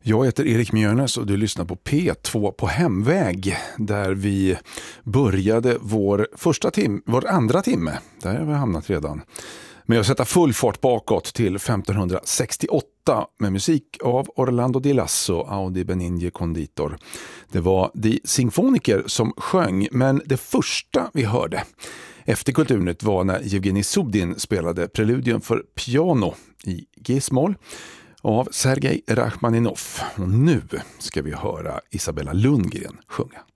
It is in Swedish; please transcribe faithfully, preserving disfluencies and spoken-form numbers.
Jag heter Erik Mjörnes och du lyssnar på P två på hemväg där vi började vår första timme, vår andra timme, där har vi hamnat redan, med att sätta full fart bakåt till femton sextioåtta med musik av Orlando Di Lasso, Audi Benigne Conditor. Det var de symfoniker som sjöng, men det första vi hörde efter Kulturnytt var när Evgenij Subdin spelade preludium för piano i G-moll av Sergej Rachmaninov. Och nu ska vi höra Isabella Lundgren sjunga.